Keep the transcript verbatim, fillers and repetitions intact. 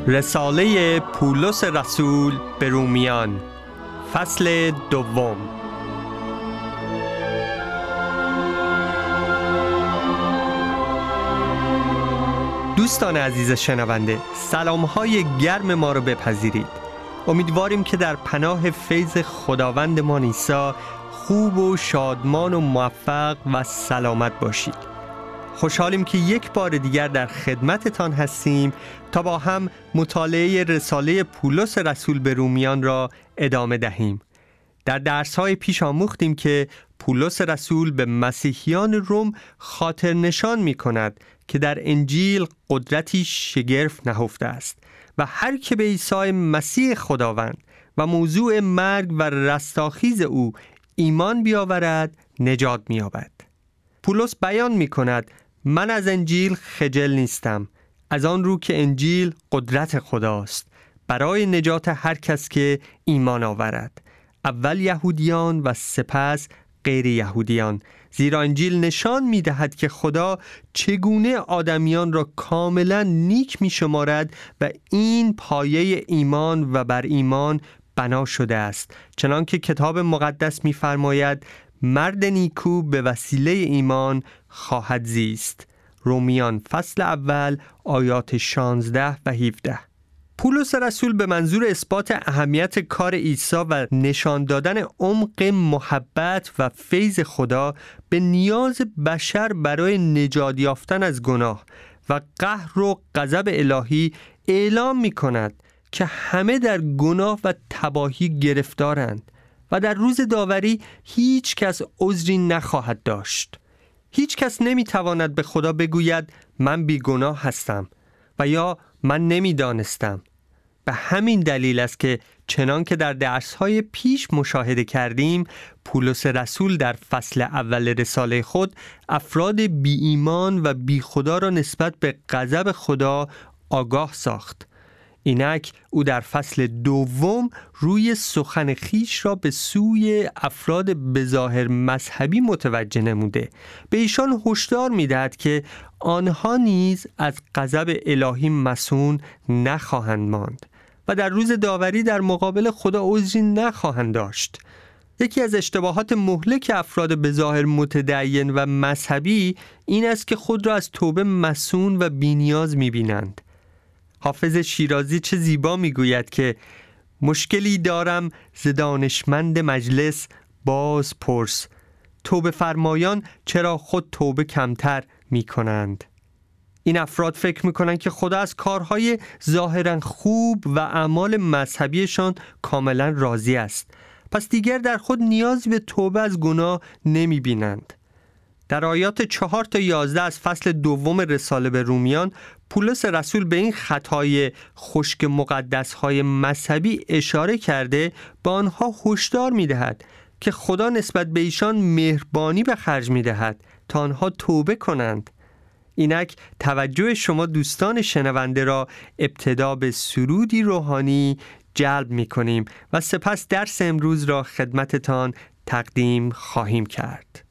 رساله پولس رسول به رومیان، فصل دوم. دوستان عزیز شنونده، سلام‌های گرم ما رو بپذیرید. امیدواریم که در پناه فیض خداوندمان عیسی خوب و شادمان و موفق و سلامت باشید. خوشحالیم که یک بار دیگر در خدمتتان هستیم تا با هم مطالعه رساله پولس رسول به رومیان را ادامه دهیم. در درس‌های پیش آموختیم که پولس رسول به مسیحیان روم خاطر نشان می‌کند که در انجیل قدرتی شگرف نهفته است و هر که به عیسی مسیح خداوند و موضوع مرگ و رستاخیز او ایمان بیاورد نجات می‌یابد. پولس بیان می‌کند من از انجیل خجل نیستم، از آن رو که انجیل قدرت خداست برای نجات هر کس که ایمان آورد، اول یهودیان و سپس غیر یهودیان، زیرا انجیل نشان می دهد که خدا چگونه آدمیان را کاملا نیک می شمارد و این پایه ایمان و بر ایمان بنا شده است، چنان که کتاب مقدس می فرماید مرد نیکو به وسیله ایمان خواهد زیست. رومیان فصل اول آیات شانزده و هفده. پولس رسول به منظور اثبات اهمیت کار عیسی و نشان دادن عمق محبت و فیض خدا به نیاز بشر برای نجات یافتن از گناه و قهر و غضب الهی اعلام می کند که همه در گناه و تباهی گرفتارند و در روز داوری هیچ کس عذری نخواهد داشت. هیچ کس نمیتواند به خدا بگوید من بیگناه هستم و یا من نمیدانستم. به همین دلیل است که چنان که در درس‌های پیش مشاهده کردیم، پولس رسول در فصل اول رساله خود افراد بی ایمان و بی خدا را نسبت به غضب خدا آگاه ساخت. اینک او در فصل دوم روی سخن خیش را به سوی افراد بظاهر مذهبی متوجه نموده. به ایشان هشدار می‌دهد که آنها نیز از غضب الهی مصون نخواهند ماند و در روز داوری در مقابل خدا عذری نخواهند داشت. یکی از اشتباهات مهلک افراد بظاهر متدین و مذهبی این است که خود را از توبه مصون و بی‌نیاز می‌بینند. حافظ شیرازی چه زیبا میگوید که مشکلی دارم ز دانشمند مجلس باز پرس، توبه فرمایان چرا خود توبه کمتر میکنند. این افراد فکر میکنند که خدا از کارهای ظاهرا خوب و اعمال مذهبیشان کاملا راضی است، پس دیگر در خود نیازی به توبه از گناه نمیبینند. در آیات چهار تا یازده از فصل دوم رساله به رومیان، پولس رسول به این خطای خشک مقدس‌های مذهبی اشاره کرده به آنها هشدار می‌دهد که خدا نسبت به ایشان مهربانی به خرج می‌دهد تا آنها توبه کنند. اینک توجه شما دوستان شنونده را ابتدا به سرودی روحانی جلب می‌کنیم و سپس درس امروز را خدمتتان تقدیم خواهیم کرد.